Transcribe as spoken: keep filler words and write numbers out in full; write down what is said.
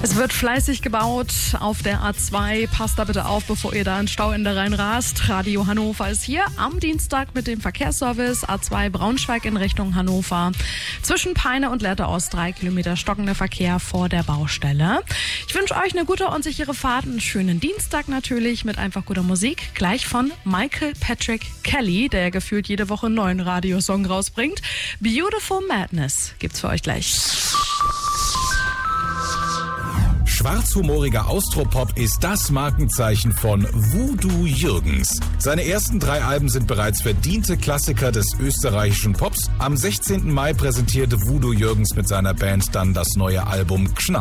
Es wird fleißig gebaut auf der A zwei. Passt da bitte auf, bevor ihr da ins Stauende reinrast. Radio Hannover ist hier am Dienstag mit dem Verkehrsservice. A zwei Braunschweig in Richtung Hannover. Zwischen Peine und Lehrte Ost drei Kilometer stockender Verkehr vor der Baustelle. Ich wünsche euch eine gute und sichere Fahrt. Einen schönen Dienstag natürlich mit einfach guter Musik. Gleich von Michael Patrick Kelly, der gefühlt jede Woche einen neuen Radiosong rausbringt. Beautiful Madness gibt's für euch gleich. Schwarzhumoriger Austropop ist das Markenzeichen von Voodoo Jürgens. Seine ersten drei Alben sind bereits verdiente Klassiker des österreichischen Pops. Am sechzehnten Mai präsentierte Voodoo Jürgens mit seiner Band dann das neue Album Gschnarr.